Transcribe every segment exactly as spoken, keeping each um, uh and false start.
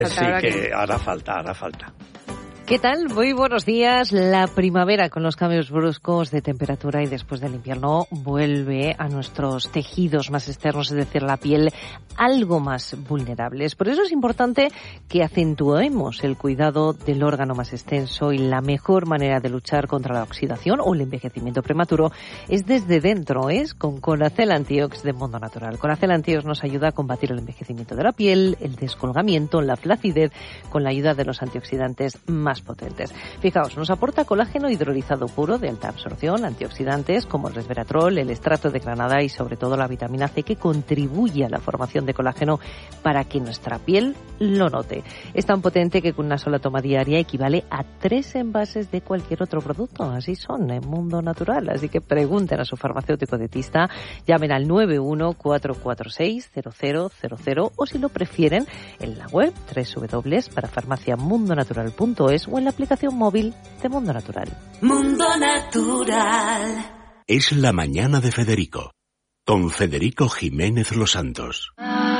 Sí, que hará falta, hará falta. ¿Qué tal? Muy buenos días. La primavera con los cambios bruscos de temperatura y después del invierno vuelve a nuestros tejidos más externos, es decir, la piel, algo más vulnerables. Por eso es importante que acentuemos el cuidado del órgano más extenso y la mejor manera de luchar contra la oxidación o el envejecimiento prematuro es desde dentro, es con Colacel Antiox de Mundo Natural. Colacel Antiox nos ayuda a combatir el envejecimiento de la piel, el descolgamiento, la flacidez, con la ayuda de los antioxidantes más potentes. Fijaos, nos aporta colágeno hidrolizado puro de alta absorción, antioxidantes como el resveratrol, el estrato de granada y sobre todo la vitamina C, que contribuye a la formación de colágeno para que nuestra piel lo note. Es tan potente que con una sola toma diaria equivale a tres envases de cualquier otro producto. Así son en Mundo Natural. Así que pregunten a su farmacéutico dietista, llamen al nueve uno cuatro cuatro seis cero cero cero cero o si lo prefieren en la web doble u doble u doble u punto para farmacia mundo natural punto es o en la aplicación móvil de Mundo Natural. Mundo Natural. Es la mañana de Federico, con Federico Jiménez Los Santos.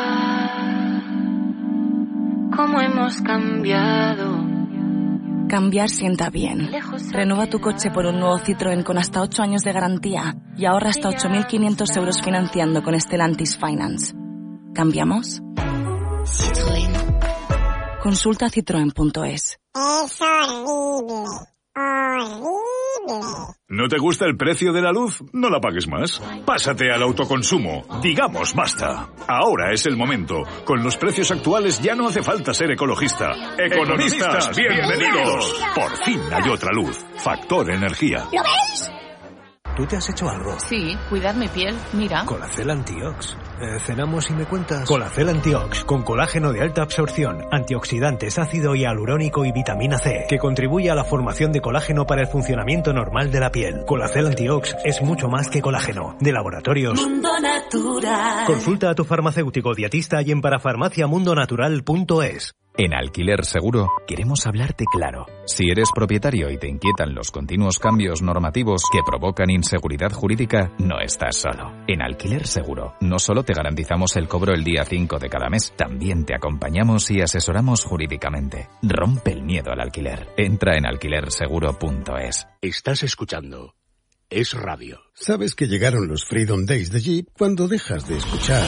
¿Cómo hemos cambiado? Cambiar sienta bien. Renueva tu coche por un nuevo Citroën con hasta ocho años de garantía y ahorra hasta ocho mil quinientos euros financiando con Stellantis Finance. ¿Cambiamos? Citroën. Consulta citroen punto es. Es horrible, horrible. ¿No te gusta el precio de la luz? No la pagues más. Pásate al autoconsumo. Digamos basta. Ahora es el momento. Con los precios actuales ya no hace falta ser ecologista. Economistas, bienvenidos. Por fin hay otra luz. Factor Energía. ¿Lo ves? ¿Tú te has hecho algo? Sí, cuidar mi piel, mira. Colacel Antiox. Eh, ¿Cenamos y me cuentas? Colacel Antiox, con colágeno de alta absorción, antioxidantes, ácido hialurónico y vitamina C, que contribuye a la formación de colágeno para el funcionamiento normal de la piel. Colacel Antiox es mucho más que colágeno. De Laboratorios Mundo Natural. Consulta a tu farmacéutico dietista y en parafarmacia mundo natural punto es. En Alquiler Seguro queremos hablarte claro. Si eres propietario y te inquietan los continuos cambios normativos que provocan inseguridad jurídica, no estás solo. En Alquiler Seguro no solo te garantizamos el cobro el día cinco de cada mes, también te acompañamos y asesoramos jurídicamente. Rompe el miedo al alquiler. Entra en alquiler seguro punto es. Estás escuchando Es Radio. Sabes que llegaron los Freedom Days de Jeep cuando dejas de escuchar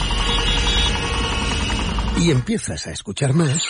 y empiezas a escuchar más.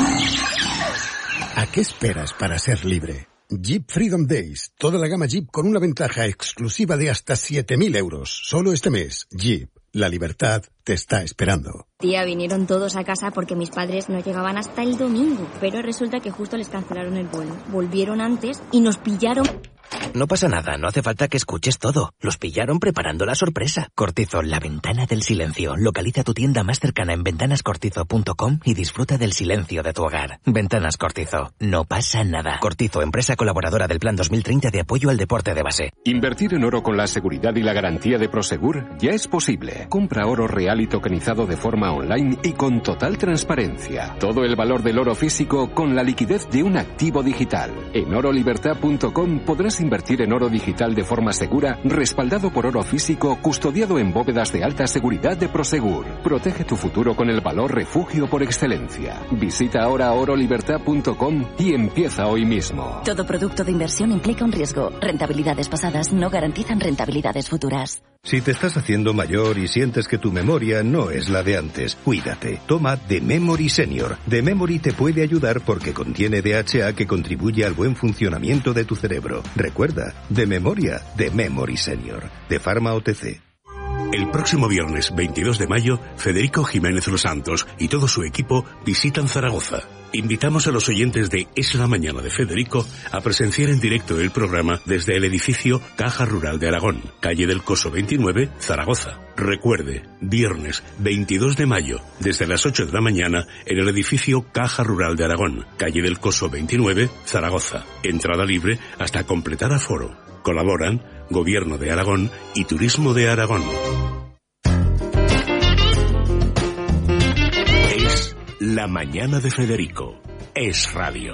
¿A qué esperas para ser libre? Jeep Freedom Days. Toda la gama Jeep con una ventaja exclusiva de hasta siete mil euros. Solo este mes. Jeep. La libertad te está esperando. Tía, vinieron todos a casa porque mis padres no llegaban hasta el domingo. Pero resulta que justo les cancelaron el vuelo. Volvieron antes y nos pillaron... No pasa nada, no hace falta que escuches todo. Los pillaron preparando la sorpresa. Cortizo, la ventana del silencio. Localiza tu tienda más cercana en ventanas cortizo punto com y disfruta del silencio de tu hogar. Ventanas Cortizo, no pasa nada. Cortizo, empresa colaboradora del Plan dos mil treinta de apoyo al deporte de base. Invertir en oro con la seguridad y la garantía de Prosegur ya es posible. Compra oro real y tokenizado de forma online y con total transparencia. Todo el valor del oro físico con la liquidez de un activo digital. En oro libertad punto com podrás invertir en oro digital de forma segura, respaldado por oro físico, custodiado en bóvedas de alta seguridad de Prosegur. Protege tu futuro con el valor refugio por excelencia. Visita ahora oro libertad punto com y empieza hoy mismo. Todo producto de inversión implica un riesgo. Rentabilidades pasadas no garantizan rentabilidades futuras. Si te estás haciendo mayor y sientes que tu memoria no es la de antes, cuídate. Toma The Memory Senior. The Memory te puede ayudar porque contiene D H A que contribuye al buen funcionamiento de tu cerebro. Recuerda, de memoria, The Memory Senior. De Pharma O T C. El próximo viernes veintidós de mayo, Federico Jiménez Los Santos y todo su equipo visitan Zaragoza. Invitamos a los oyentes de Es la Mañana de Federico a presenciar en directo el programa desde el edificio Caja Rural de Aragón, calle del Coso veintinueve, Zaragoza. Recuerde, viernes veintidós de mayo, desde las ocho de la mañana, en el edificio Caja Rural de Aragón, calle del Coso veintinueve, Zaragoza. Entrada libre hasta completar aforo. Colaboran Gobierno de Aragón y Turismo de Aragón. Es La Mañana de Federico. Es Radio.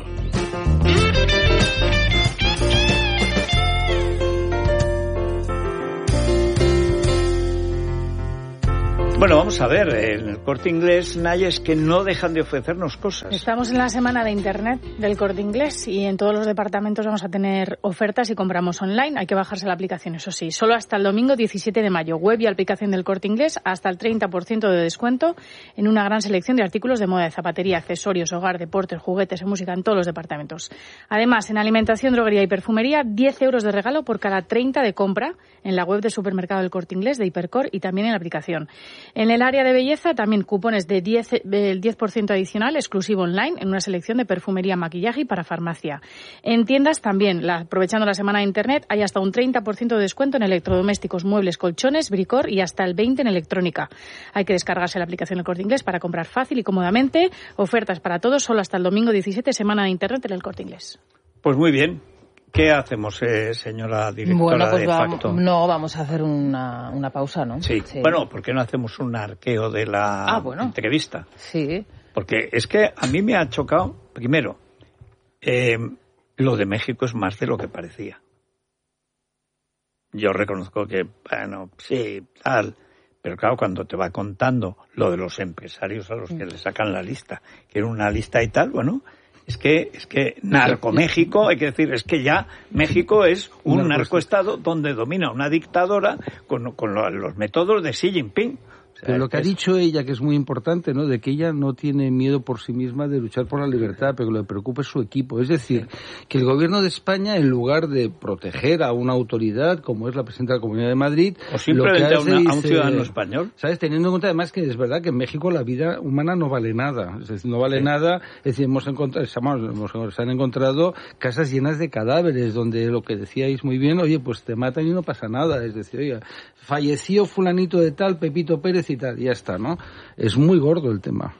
Bueno, vamos a ver, en el Corte Inglés, Naya, es que no dejan de ofrecernos cosas. Estamos en la semana de Internet del Corte Inglés y en todos los departamentos vamos a tener ofertas y compramos online. Hay que bajarse la aplicación, eso sí. Solo hasta el domingo diecisiete de mayo. Web y aplicación del Corte Inglés hasta el treinta por ciento de descuento en una gran selección de artículos de moda, de zapatería, accesorios, hogar, deportes, juguetes y música en todos los departamentos. Además, en alimentación, droguería y perfumería, diez euros de regalo por cada treinta de compra en la web del supermercado del Corte Inglés, de Hipercor y también en la aplicación. En el área de belleza, también cupones de diez, del diez por ciento adicional, exclusivo online, en una selección de perfumería, maquillaje y para farmacia. En tiendas también, la, aprovechando la semana de Internet, hay hasta un treinta por ciento de descuento en electrodomésticos, muebles, colchones, bricor y hasta el veinte por ciento en electrónica. Hay que descargarse la aplicación del Corte Inglés para comprar fácil y cómodamente. Ofertas para todos, solo hasta el domingo diecisiete, semana de Internet en el Corte Inglés. Pues muy bien. ¿Qué hacemos, eh, señora directora bueno, pues de vamos, facto? No, vamos a hacer una, una pausa, ¿no? Sí. sí. Bueno, ¿por qué no hacemos un arqueo de la ah, bueno. entrevista? Sí. Porque es que a mí me ha chocado, primero, eh, lo de México es más de lo que parecía. Yo reconozco que, bueno, sí, tal, pero claro, cuando te va contando lo de los empresarios a los que le sacan la lista, que era una lista y tal, bueno... Es que, es que narco-México, hay que decir, es que ya México es un narcoestado donde domina una dictadora con, con los métodos de Xi Jinping. O sea, Pero lo que es... ha dicho ella, que es muy importante, ¿no? De que ella no tiene miedo por sí misma de luchar por la libertad, pero que le preocupa es su equipo. Es decir, que el gobierno de España, en lugar de proteger a una autoridad, como es la presidenta de la Comunidad de Madrid... O simplemente lo que a, una, dice, a un ciudadano español. ¿Sabes? Teniendo en cuenta además que es verdad que en México la vida humana no vale nada. Es decir, no vale sí. nada. Es decir, hemos encontrado, hemos, se han encontrado casas llenas de cadáveres, donde lo que decíais muy bien, oye, pues te matan y no pasa nada. Es decir, oye, falleció fulanito de tal, Pepito Pérez y tal, y ya está, ¿no? Es muy gordo el tema.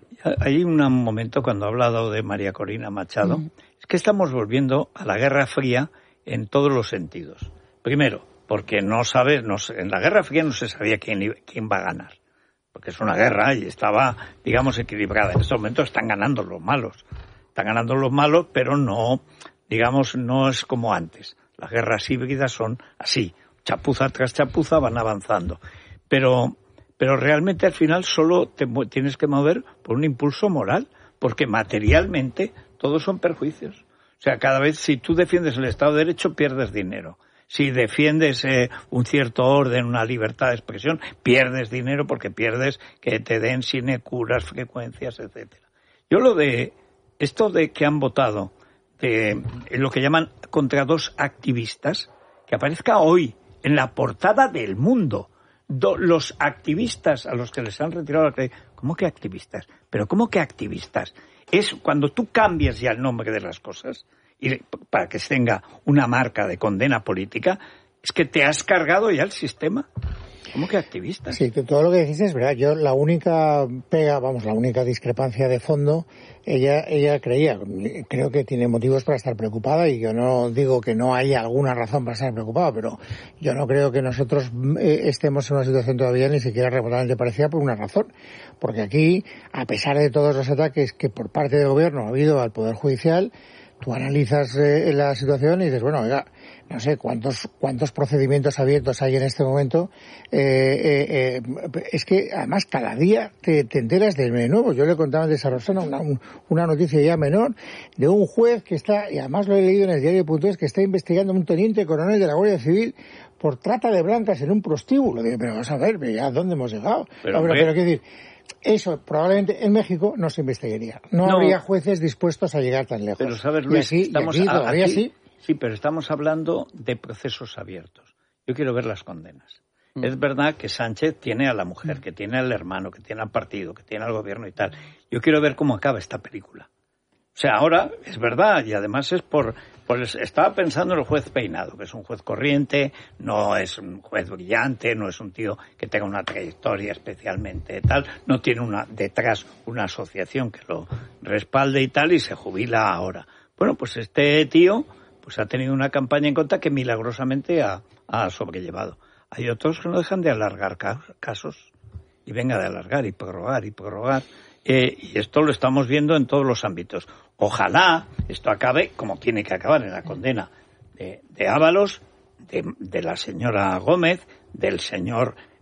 Hay un momento cuando ha hablado de María Corina Machado, mm. es que estamos volviendo a la Guerra Fría en todos los sentidos. Primero, porque no sabe, no, en la Guerra Fría no se sabía quién, quién va a ganar, porque es una guerra y estaba, digamos, equilibrada. En este momento están ganando los malos, están ganando los malos, pero no, digamos, no es como antes. Las guerras híbridas son así, chapuza tras chapuza van avanzando. Pero, pero realmente al final solo te tienes que mover por un impulso moral, porque materialmente todos son perjuicios. O sea, cada vez si tú defiendes el Estado de Derecho pierdes dinero. Si defiendes eh, un cierto orden, una libertad de expresión, pierdes dinero porque pierdes que te den sinecuras, frecuencias, etcétera. Yo lo de esto de que han votado de lo que llaman contra dos activistas, que aparezca hoy en la portada del Mundo, do, los activistas a los que les han retirado la crédito. ¿Cómo que activistas? ¿Pero cómo que activistas? Es cuando tú cambias ya el nombre de las cosas y para que tenga una marca de condena política, es que te has cargado ya el sistema. ¿Cómo que activistas? Sí, que todo lo que dijiste es verdad. Yo la única pega, vamos, la única discrepancia de fondo, ella ella creía, creo que tiene motivos para estar preocupada y yo no digo que no haya alguna razón para estar preocupada, pero yo no creo que nosotros eh, estemos en una situación todavía ni siquiera remotamente parecida por una razón. Porque aquí, a pesar de todos los ataques que por parte del gobierno ha habido al Poder Judicial, tú analizas eh, la situación y dices, bueno, oiga, no sé cuántos cuántos procedimientos abiertos hay en este momento. Eh, eh, eh, es que además cada día te, te enteras de nuevo. Yo le contaba antes a Rosana una, una noticia ya menor de un juez que está, y además lo he leído en el diario punto es, que está investigando a un teniente coronel de la Guardia Civil por trata de blancas en un prostíbulo. Digo, pero vamos a ver, ¿a dónde hemos llegado? Pero, pero, pero quiero decir, eso probablemente en México no se investigaría. No, no habría jueces dispuestos a llegar tan lejos. Pero sabes, Luis, y aquí, estamos y aquí, a, todavía aquí, sí. Sí, pero estamos hablando de procesos abiertos. Yo quiero ver las condenas. Mm. Es verdad que Sánchez tiene a la mujer, mm. que tiene al hermano, que tiene al partido, que tiene al gobierno y tal. Yo quiero ver cómo acaba esta película. O sea, ahora es verdad, y además es por... por estaba pensando en el juez Peinado, que es un juez corriente, no es un juez brillante, no es un tío que tenga una trayectoria especialmente tal, no tiene una detrás una asociación que lo respalde y tal, y se jubila ahora. Bueno, pues este tío pues ha tenido una campaña en contra que milagrosamente ha, ha sobrellevado. Hay otros que no dejan de alargar casos, y venga de alargar y prorrogar y prorrogar. Eh, y esto lo estamos viendo en todos los ámbitos. Ojalá esto acabe como tiene que acabar, en la condena de, de Ábalos, de, de la señora Gómez, del señor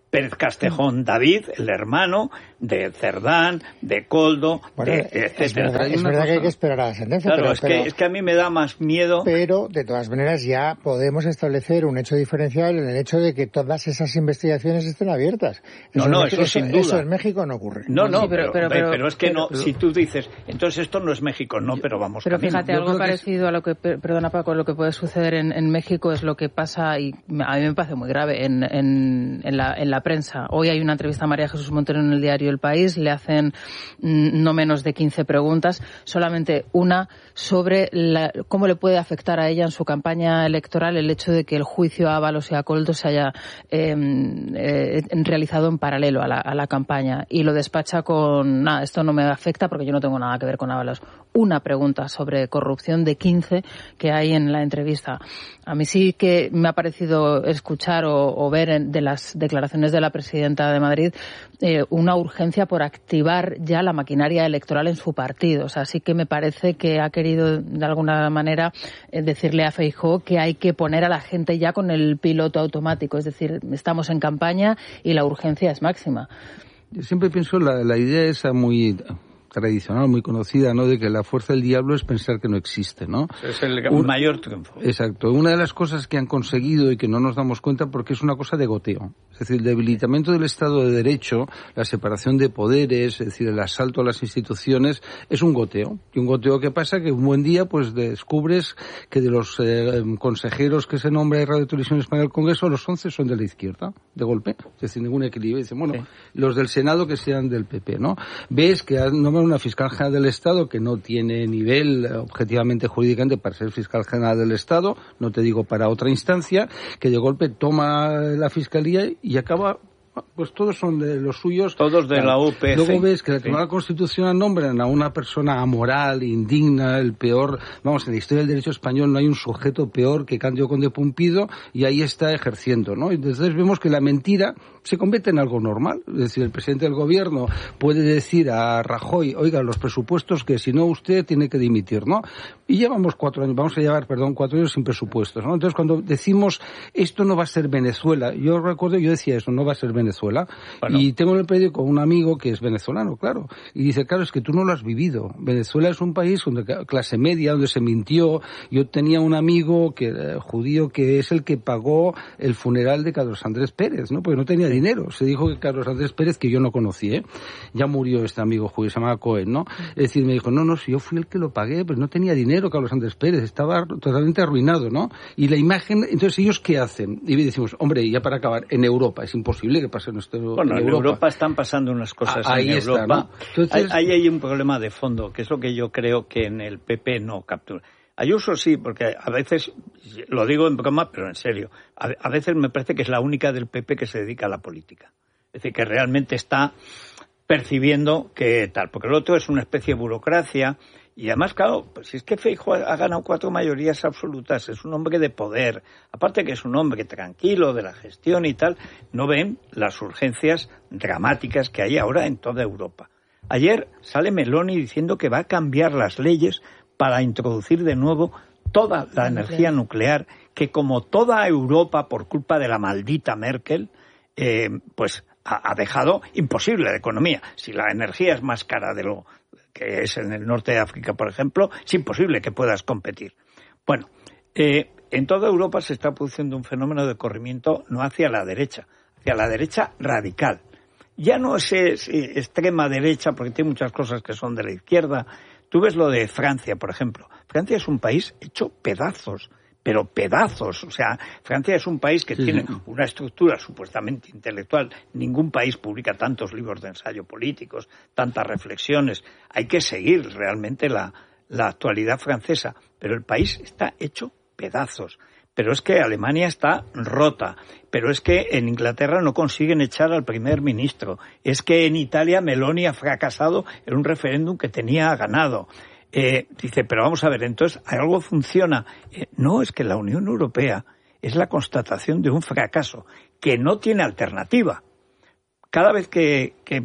Pérez Castejón David, el hermano de Cerdán, de Coldo, bueno, de, etcétera. Es verdad, es verdad que hay que esperar a la sentencia. Claro, pero, es, pero, que, es que a mí me da más miedo. Pero, de todas maneras, ya podemos establecer un hecho diferencial en el hecho de que todas esas investigaciones estén abiertas. Eso no, no, eso, eso sin duda. Eso en México no ocurre. No, no, sí, pero, pero, pero, pero es que pero, no, pero, si tú dices, entonces esto no es México, no, pero vamos Pero camino. fíjate, algo parecido es... a lo que, perdona Paco, lo que puede suceder en, en México es lo que pasa, y a mí me parece muy grave, en, en, en, la, en la prensa. Hoy hay una entrevista a María Jesús Montero en el diario El País, le hacen mm, no menos de quince preguntas, solamente una sobre la, cómo le puede afectar a ella en su campaña electoral el hecho de que el juicio a Ábalos y a Coldo se haya eh, eh, realizado en paralelo a la, a la campaña, y lo despacha con, nada, esto no me afecta porque yo no tengo nada que ver con Ábalos. Una pregunta sobre corrupción de quince que hay en la entrevista. A mí sí que me ha parecido escuchar o, o ver en, de las declaraciones de la presidenta de Madrid eh, una urgencia por activar ya la maquinaria electoral en su partido. O sea, sí que me parece que ha querido de alguna manera eh, decirle a Feijóo que hay que poner a la gente ya con el piloto automático. Es decir, estamos en campaña y la urgencia es máxima. Yo siempre pienso la, la idea esa muy tradicional, muy conocida, ¿no?, de que la fuerza del diablo es pensar que no existe, ¿no? Es el Un, mayor triunfo. Exacto. Una de las cosas que han conseguido y que no nos damos cuenta porque es una cosa de goteo. Es decir, el debilitamiento del Estado de Derecho, la separación de poderes, es decir, el asalto a las instituciones, es un goteo. Y un goteo que pasa que un buen día pues descubres que de los eh, consejeros que se nombra de Radio Televisión Española del Congreso, los once son de la izquierda, de golpe. Es decir, ningún equilibrio. Dicen, bueno, sí, los del Senado que sean del P P, ¿no? Ves que nombran una fiscal general del Estado que no tiene nivel objetivamente jurídicamente para ser fiscal general del Estado, no te digo para otra instancia, que de golpe toma la fiscalía y acaba, pues todos son de los suyos. Todos de claro. la U P C. Luego ves que la Tribunal Constitucional nombran a una persona amoral, indigna, el peor, vamos, en la historia del derecho español no hay un sujeto peor que Cándido Conde Pumpido, y ahí está ejerciendo, ¿no? Entonces vemos que la mentira se convierte en algo normal. Es decir, el presidente del gobierno puede decir a Rajoy, oiga, los presupuestos que si no usted tiene que dimitir, ¿no? Y llevamos cuatro años, vamos a llevar, perdón, cuatro años sin presupuestos, ¿no? Entonces cuando decimos esto no va a ser Venezuela, yo recuerdo, yo decía eso, no va a ser Venezuela. Bueno. Y tengo en el periódico un amigo que es venezolano, claro, y dice, claro, es que tú no lo has vivido. Venezuela es un país donde clase media, donde se mintió. Yo tenía un amigo que eh, judío que es el que pagó el funeral de Carlos Andrés Pérez, ¿no? Porque no tenía dinero. Se dijo que Carlos Andrés Pérez, que yo no conocí, ¿eh? Ya murió este amigo judío, se llamaba Cohen, ¿no? Es decir, me dijo, no, no, si yo fui el que lo pagué, pero no tenía dinero Carlos Andrés Pérez, estaba totalmente arruinado, ¿no? Y la imagen, entonces ellos ¿qué hacen? Y decimos, hombre, ya para acabar, en Europa es imposible que pase nuestro Bueno, en, en Europa. Europa están pasando unas cosas ah, ahí en Europa. Está, ¿no? Entonces... Ahí hay un problema de fondo, que es lo que yo creo que en el P P no captura. Ayuso sí, porque a veces, lo digo en broma, pero en serio, a, a veces me parece que es la única del P P que se dedica a la política. Es decir, que realmente está percibiendo que tal, porque el otro es una especie de burocracia. Y además, claro, pues si es que Feijóo ha ganado cuatro mayorías absolutas, es un hombre de poder, aparte que es un hombre tranquilo de la gestión y tal, no ven las urgencias dramáticas que hay ahora en toda Europa. Ayer sale Meloni diciendo que va a cambiar las leyes para introducir de nuevo toda la energía nuclear, que como toda Europa, por culpa de la maldita Merkel, eh, pues ha, ha dejado imposible la economía. Si la energía es más cara de lo que es en el norte de África, por ejemplo, es imposible que puedas competir. Bueno, eh, en toda Europa se está produciendo un fenómeno de corrimiento no hacia la derecha, hacia la derecha radical. Ya no es, es, es extrema derecha, porque tiene muchas cosas que son de la izquierda. Tú ves lo de Francia, por ejemplo. Francia es un país hecho pedazos, pero pedazos. O sea, Francia es un país que sí, tiene una estructura supuestamente intelectual. Ningún país publica tantos libros de ensayo políticos, tantas reflexiones. Hay que seguir realmente la, la actualidad francesa, pero el país está hecho pedazos. Pero es que Alemania está rota, pero es que en Inglaterra no consiguen echar al primer ministro, es que en Italia Meloni ha fracasado en un referéndum que tenía ganado. Eh, dice, pero vamos a ver, entonces, ¿algo funciona? Eh, no, es que la Unión Europea es la constatación de un fracaso que no tiene alternativa. Cada vez que, que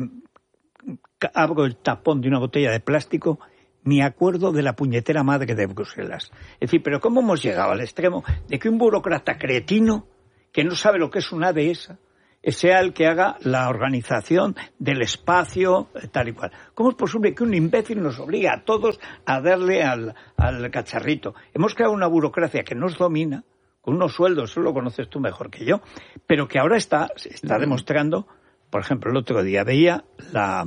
abro el tapón de una botella de plástico, me acuerdo de la puñetera madre de Bruselas. Es decir, pero ¿cómo hemos llegado al extremo de que un burócrata cretino, que no sabe lo que es una dehesa, sea el que haga la organización del espacio, tal y cual. ¿Cómo es posible que un imbécil nos obligue a todos a darle al, al cacharrito? Hemos creado una burocracia que nos domina, con unos sueldos, eso lo conoces tú mejor que yo, pero que ahora está, está demostrando, por ejemplo, el otro día veía la,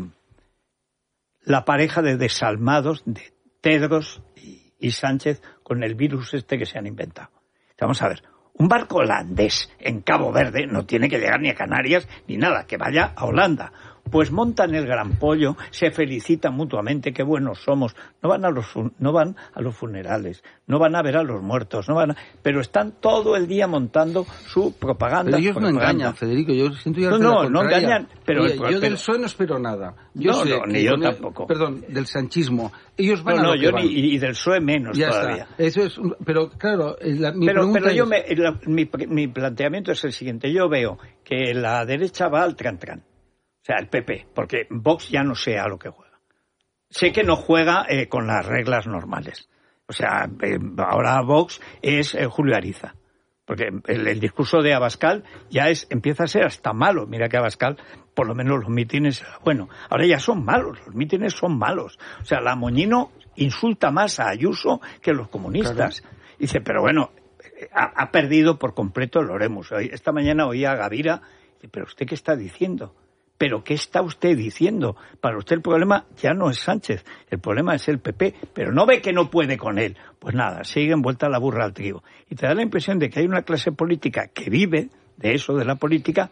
la pareja de desalmados de Tedros y, y Sánchez con el virus este que se han inventado. Vamos a ver. Un barco holandés en Cabo Verde no tiene que llegar ni a Canarias ni nada, que vaya a Holanda. Pues montan el gran pollo, se felicitan mutuamente, qué buenos somos. No van a los no van a los funerales, no van a ver a los muertos, no van a, pero están todo el día montando su propaganda. Pero ellos propaganda. no engañan, Federico. Yo siento ya no, no, no engañan. Pero Oye, el, yo pero, del P S O E no espero nada. Yo no, sé no, ni yo tampoco. Perdón, del sanchismo. Ellos van no, a no, lo yo que van. Ni, y del P S O E menos ya todavía. Está. Eso es, pero claro, la, mi pero, pregunta pero yo es... me, la, mi, mi planteamiento es el siguiente. Yo veo que la derecha va al tran-tran. O sea, el P P, porque Vox ya no sé a lo que juega. Sé que no juega eh, con las reglas normales. O sea, eh, ahora Vox es eh, Julio Ariza. Porque el, el discurso de Abascal ya es empieza a ser hasta malo. Mira que Abascal, por lo menos los mítines, bueno, ahora ya son malos, los mítines son malos. O sea, la Moñino insulta más a Ayuso que los comunistas. Claro. Dice, pero bueno, ha, ha perdido por completo el Oremus. Esta mañana oía a Gavira, dice, pero ¿usted qué está diciendo? ¿Pero qué está usted diciendo? Para usted el problema ya no es Sánchez, el problema es el P P, pero no ve que no puede con él. Pues nada, sigue envuelta la burra al trigo. Y te da la impresión de que hay una clase política que vive de eso, de la política,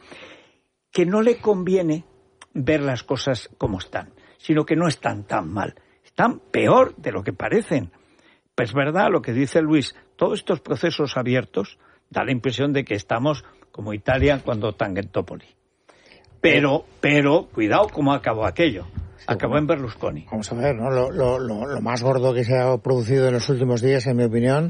que no le conviene ver las cosas como están, sino que no están tan mal, están peor de lo que parecen. Pues es verdad lo que dice Luis, todos estos procesos abiertos da la impresión de que estamos como Italia cuando Tangentopoli. Pero, pero, cuidado cómo acabó aquello. Acabó en Berlusconi. Vamos a ver, ¿no? Lo, lo, lo, lo más gordo que se ha producido en los últimos días, en mi opinión,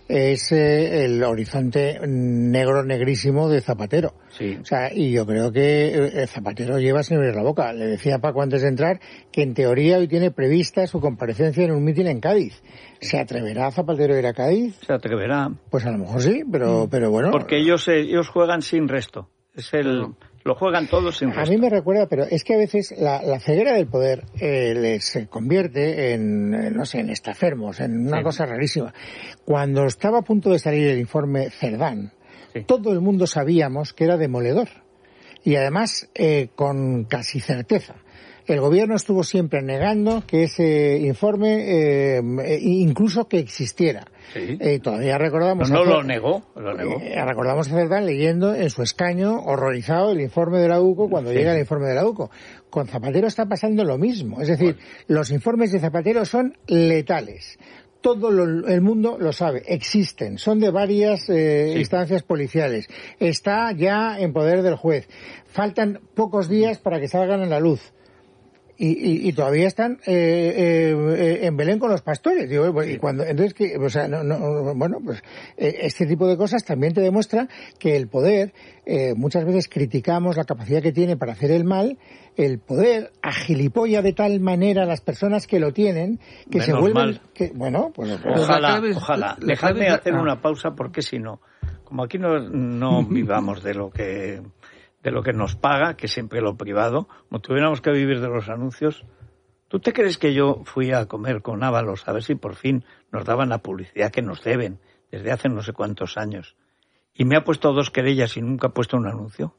es eh, el horizonte negro, negrísimo de Zapatero. Sí. O sea, y yo creo que eh, Zapatero lleva sin abrir la boca. Le decía a Paco antes de entrar que en teoría hoy tiene prevista su comparecencia en un mitin en Cádiz. ¿Se atreverá Zapatero a ir a Cádiz? Se atreverá. Pues a lo mejor sí, pero, mm. pero bueno. Porque ellos, ellos juegan sin resto. Es el... No. Lo juegan todos sin resto. A mí me recuerda, pero es que a veces la, la ceguera del poder eh, les convierte en, no sé, en estafermos, en una sí. cosa rarísima. Cuando estaba a punto de salir el informe Cerdán, sí. todo el mundo sabíamos que era demoledor. Y además, eh, con casi certeza. El gobierno estuvo siempre negando que ese informe, eh, incluso que existiera. Sí. Eh, todavía recordamos... No, no lo negó, lo negó. Eh, recordamos a Cerdán leyendo en su escaño, horrorizado, el informe de la U C O cuando sí. llega el informe de la U C O. Con Zapatero está pasando lo mismo. Es decir, bueno. los informes de Zapatero son letales. Todo lo, el mundo lo sabe, existen, son de varias eh, sí. instancias policiales. Está ya en poder del juez. Faltan pocos días para que salgan a la luz. Y, y, y todavía están eh, eh, en Belén con los pastores. Digo, y cuando, entonces, que, o sea, no, no, bueno, pues eh, este tipo de cosas también te demuestra que el poder, eh, muchas veces criticamos la capacidad que tiene para hacer el mal, el poder agilipolla de tal manera a las personas que lo tienen que Menos se vuelven... mal. Que, bueno, pues... Ojalá, pues, ojalá. Dejadme hacer ah. una pausa porque si no, como aquí no, no vivamos de lo que... de lo que nos paga, que siempre lo privado, como tuviéramos que vivir de los anuncios. ¿Tú te crees que yo fui a comer con Ábalos a ver si por fin nos daban la publicidad que nos deben desde hace no sé cuántos años? Y me ha puesto dos querellas y nunca ha puesto un anuncio.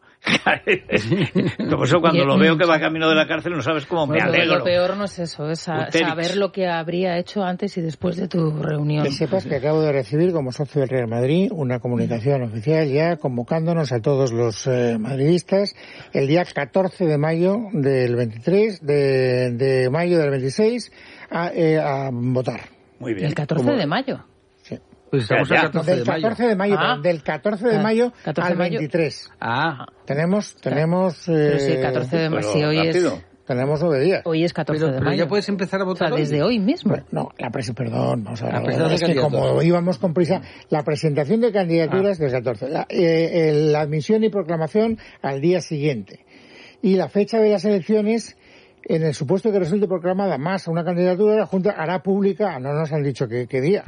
Por eso cuando lo veo que va camino de la cárcel no sabes cómo bueno, me alegro. Lo peor no es eso, es a, saber lo que habría hecho antes y después de tu reunión. Que sepas que acabo de recibir como socio del Real Madrid una comunicación oficial ya convocándonos a todos los eh, madridistas el día catorce de mayo del veintitrés, de, de mayo del veintiséis a, eh, a votar. Muy bien. ¿El catorce de mayo? Pues estamos ya, ya. el catorce del catorce de mayo, ah. del catorce de mayo catorce al de mayo. veintitrés. Ah. Tenemos, tenemos... Eh, pero sí, catorce de mayo, sí, hoy rápido. es... Tenemos nueve días. Hoy es catorce pero, de pero mayo. ya puedes empezar a votar. O sea, desde hoy, hoy mismo. Bueno, no, la presa, perdón, vamos a ver. La la verdad es que como íbamos con prisa, la presentación de candidaturas ah. del catorce, la, eh, la admisión y proclamación al día siguiente. Y la fecha de las elecciones, en el supuesto que resulte proclamada más una candidatura, la Junta hará pública, no nos han dicho qué, qué día.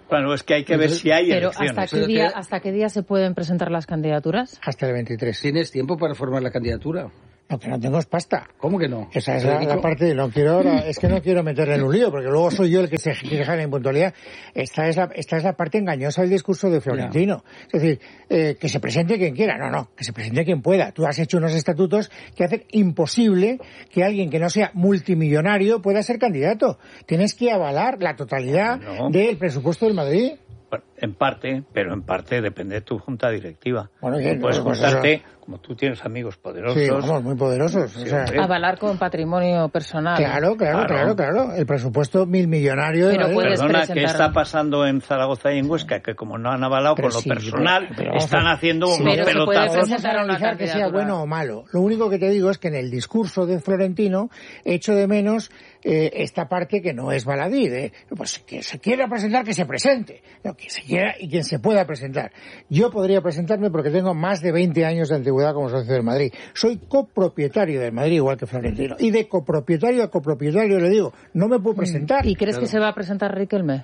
Bueno, es que hay que ver si hay Pero elecciones. ¿hasta qué, día, ¿hasta qué día se pueden presentar las candidaturas? Hasta el veintitrés. ¿Tienes tiempo para formar la candidatura? Lo que no tengo es pasta. ¿Cómo que no? Esa es la, la parte, no quiero ahora, es que no quiero meterle en un lío, porque luego soy yo el que se queja de la impuntualidad. Esta es la, esta es la parte engañosa del discurso de Florentino. Es decir, eh, que se presente quien quiera. No, no, que se presente quien pueda. Tú has hecho unos estatutos que hacen imposible que alguien que no sea multimillonario pueda ser candidato. Tienes que avalar la totalidad no. del presupuesto del Madrid. En parte, pero en parte depende de tu junta directiva. Bueno, tú bien, puedes pues juntarte, eso... como tú tienes amigos poderosos. Sí, vamos, muy poderosos. Sí, o sea, avalar con patrimonio personal. Claro, claro, claro, claro. claro. El presupuesto mil millonario de pero puedes Perdona, presentar... ¿qué está pasando en Zaragoza y en Huesca? Que como no han avalado pero con lo sí, personal, pero, pero están a... haciendo sí, unos pero pelotazos. No vamos a analizar que sea bueno o malo. Lo único que te digo es que en el discurso de Florentino echo de menos eh, esta parte que no es baladí, de pues que se quiera presentar, que se presente. No, que se quiera y quien se pueda presentar. Yo podría presentarme porque tengo más de veinte años de antigüedad como socio del Madrid. Soy copropietario del Madrid, igual que Florentino. Y de copropietario a copropietario le digo, no me puedo presentar. ¿Y crees claro. que se va a presentar Riquelme?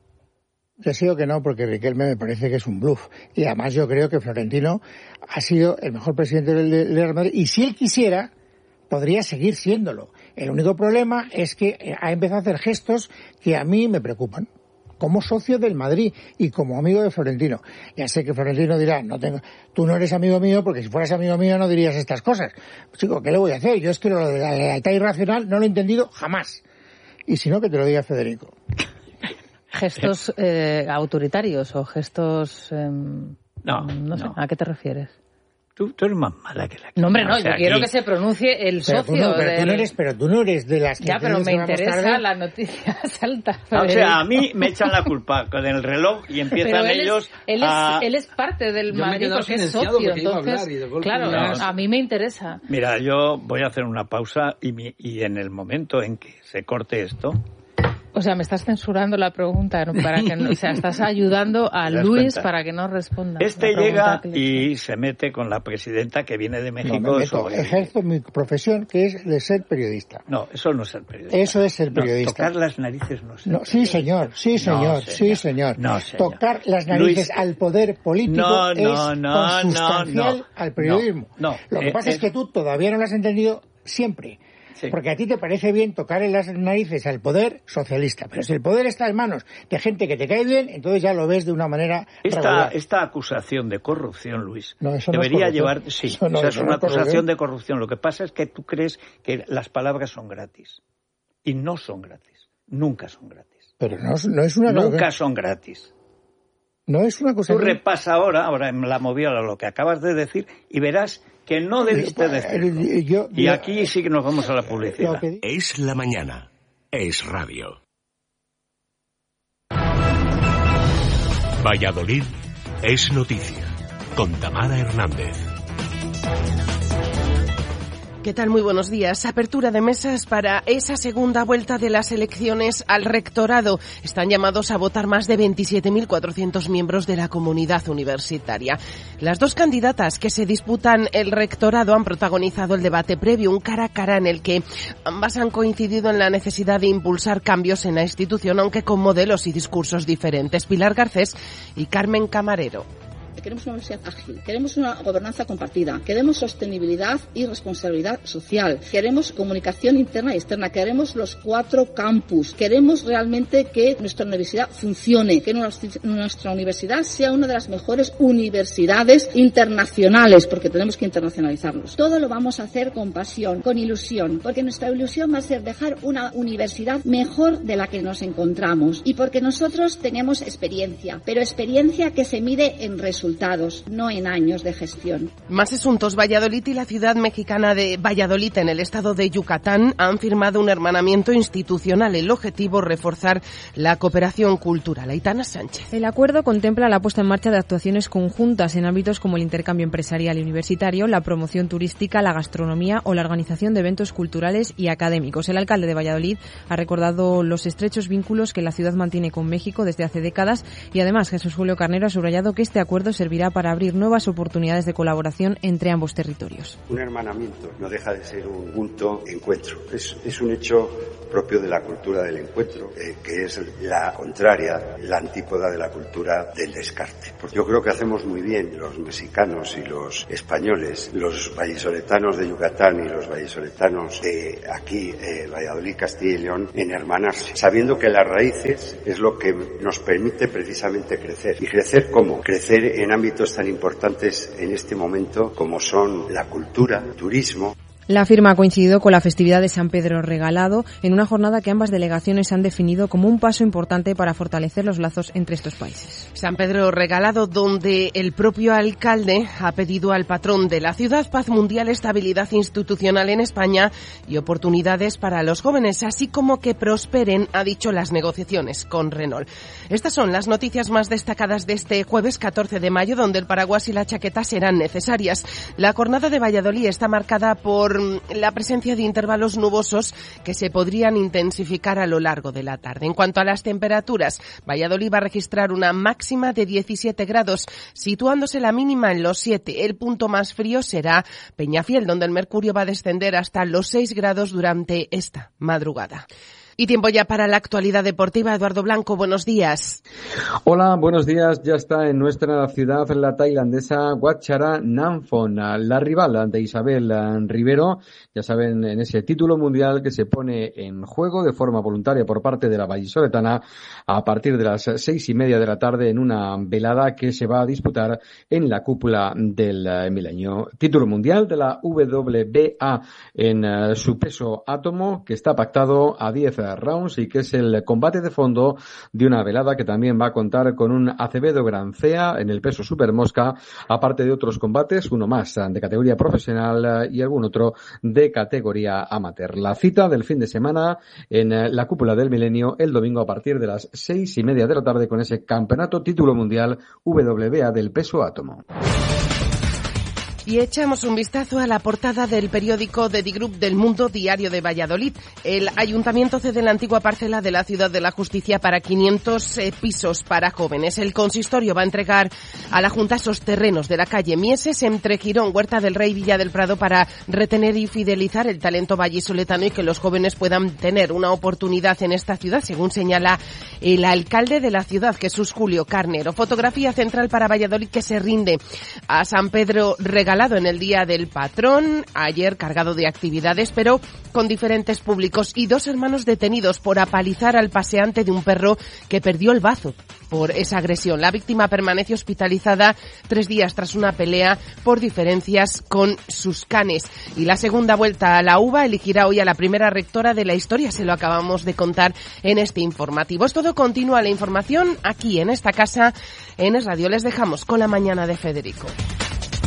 Deseo que no, porque Riquelme me parece que es un bluff. Y además yo creo que Florentino ha sido el mejor presidente del Real Madrid. Y si él quisiera, podría seguir siéndolo. El único problema es que ha empezado a hacer gestos que a mí me preocupan. Como socio del Madrid y como amigo de Florentino. Ya sé que Florentino dirá, no tengo, tú no eres amigo mío porque si fueras amigo mío no dirías estas cosas. Chico, ¿qué le voy a hacer? Yo es que lo de la lealtad irracional no lo he entendido jamás. Y si no, que te lo diga Federico. ¿Gestos eh, autoritarios o gestos... Eh, no, no sé, no. ¿A qué te refieres? Tú, tú eres más mala que la que... No, hombre, no, o sea, yo quiero aquí... que se pronuncie el pero socio. Tú no, pero, del... tú no eres, pero tú no eres de las que... Ya, pero me interesa tarde. La noticia salta. Ah, o sea, a mí me echan la culpa con el reloj y empiezan él ellos es, él a... Es, él es parte del yo Madrid porque es socio, entonces... Claro, no, a mí me interesa. Mira, yo voy a hacer una pausa y, mi, y en el momento en que se corte esto... O sea, me estás censurando la pregunta, ¿no? Para que no, o sea, estás ayudando a Luis cuenta? Para que no responda. Este llega y se mete con la presidenta que viene de México. No, me meto, ejerzo mi profesión, que es de ser periodista. No, eso no es ser periodista. Eso es ser periodista. No, tocar las narices no es ser no, Sí, señor, sí, señor, no, señor. sí, señor. No, señor. Tocar las narices Luis, al poder político no, no, es no, consustancial no, no, al periodismo. No, no, Lo que eh, pasa eh, es que tú todavía no lo has entendido siempre. Sí. Porque a ti te parece bien tocar en las narices al poder socialista, pero si el poder está en manos de gente que te cae bien, entonces ya lo ves de una manera esta, regular. Esta acusación de corrupción, Luis, no, eso debería no es llevar... Sí, eso no, o sea, eso es una no es acusación de corrupción. Lo que pasa es que tú crees que las palabras son gratis. Y no son gratis. Nunca son gratis. Pero no, no es una... Nunca son gratis. No es una cosa... Tú repasa ahora, ahora en la moviola, lo que acabas de decir, y verás que no debiste decirlo. Yo, yo, y aquí sí que nos vamos a la publicidad. Que... Es la mañana. Es radio. Valladolid es noticia. Con Tamara Hernández. ¿Qué tal? Muy buenos días. Apertura de mesas para esa segunda vuelta de las elecciones al rectorado. Están llamados a votar más de veintisiete mil cuatrocientos miembros de la comunidad universitaria. Las dos candidatas que se disputan el rectorado han protagonizado el debate previo, un cara a cara en el que ambas han coincidido en la necesidad de impulsar cambios en la institución, aunque con modelos y discursos diferentes. Pilar Garcés y Carmen Camarero. Queremos una universidad ágil, queremos una gobernanza compartida, queremos sostenibilidad y responsabilidad social, queremos comunicación interna y externa, queremos los cuatro campus, queremos realmente que nuestra universidad funcione, que nuestra universidad sea una de las mejores universidades internacionales, porque tenemos que internacionalizarnos. Todo lo vamos a hacer con pasión, con ilusión, porque nuestra ilusión va a ser dejar una universidad mejor de la que nos encontramos y porque nosotros tenemos experiencia, pero experiencia que se mide en resultados. Resultados, no en años de gestión. Más asuntos. Valladolid y la ciudad mexicana de Valladolid, en el estado de Yucatán, han firmado un hermanamiento institucional. El objetivo, reforzar la cooperación cultural. Aitana Sánchez. El acuerdo contempla la puesta en marcha de actuaciones conjuntas en ámbitos como el intercambio empresarial y universitario, la promoción turística, la gastronomía o la organización de eventos culturales y académicos. El alcalde de Valladolid ha recordado los estrechos vínculos que la ciudad mantiene con México desde hace décadas y además Jesús Julio Carnero ha subrayado que este acuerdo anunciado servirá para abrir nuevas oportunidades de colaboración entre ambos territorios. Un hermanamiento no deja de ser un punto encuentro. Es, es un hecho propio de la cultura del encuentro, eh, que es la contraria, la antípoda de la cultura del descarte. Pues yo creo que hacemos muy bien los mexicanos y los españoles, los vallisoletanos de Yucatán y los vallisoletanos de aquí, eh, Valladolid, Castilla y León, en hermanarse, sabiendo que las raíces es lo que nos permite precisamente crecer. ¿Y crecer cómo? Crecer en ámbitos tan importantes en este momento como son la cultura, el turismo. La firma ha coincidido con la festividad de San Pedro Regalado en una jornada que ambas delegaciones han definido como un paso importante para fortalecer los lazos entre estos países. San Pedro Regalado, donde el propio alcalde ha pedido al patrón de la ciudad paz mundial, estabilidad institucional en España y oportunidades para los jóvenes, así como que prosperen, ha dicho, las negociaciones con Renault. Estas son las noticias más destacadas de este jueves catorce de mayo, donde el paraguas y la chaqueta serán necesarias. La jornada de Valladolid está marcada por la presencia de intervalos nubosos que se podrían intensificar a lo largo de la tarde. En cuanto a las temperaturas, Valladolid va a registrar una máxima de diecisiete grados, situándose la mínima en los siete. El punto más frío será Peñafiel, donde el mercurio va a descender hasta los seis grados durante esta madrugada. Y tiempo ya para la actualidad deportiva. Eduardo Blanco, buenos días. Hola, buenos días. Ya está en nuestra ciudad la tailandesa Wacharanamphong, la rival de Isabel Rivero. Ya saben, en ese título mundial que se pone en juego de forma voluntaria por parte de la vallisoletana a partir de las seis y media de la tarde en una velada que se va a disputar en la cúpula del milenio. Título mundial de la W B A en su peso átomo, que está pactado a diez rounds y que es el combate de fondo de una velada que también va a contar con un Acevedo Grancea en el peso supermosca, aparte de otros combates, uno más de categoría profesional y algún otro de categoría amateur. La cita del fin de semana en la cúpula del milenio el domingo a partir de las seis y media de la tarde con ese campeonato título mundial W B A del peso átomo. Y echamos un vistazo a la portada del periódico de The Group del Mundo, Diario de Valladolid. El ayuntamiento cede la antigua parcela de la Ciudad de la Justicia para quinientos eh, pisos para jóvenes. El consistorio va a entregar a la Junta esos terrenos de la calle Mieses entre Girón, Huerta del Rey y Villa del Prado para retener y fidelizar el talento vallisoletano y que los jóvenes puedan tener una oportunidad en esta ciudad, según señala el alcalde de la ciudad, Jesús Julio Carnero. Fotografía central para Valladolid que se rinde a San Pedro Regalado en el Día del Patrón, ayer cargado de actividades, pero con diferentes públicos, y dos hermanos detenidos por apalizar al paseante de un perro que perdió el bazo por esa agresión. La víctima permanece hospitalizada tres días tras una pelea por diferencias con sus canes. Y la segunda vuelta a la UVA elegirá hoy a la primera rectora de la historia, se lo acabamos de contar en este informativo. Es todo, continúa la información aquí en esta casa, en Es Radio. Les dejamos con la mañana de Federico.